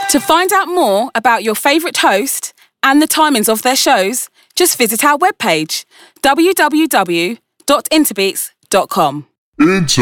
To find out more about your favourite host and the timings of their shows, just visit our webpage, www.interbeats.com.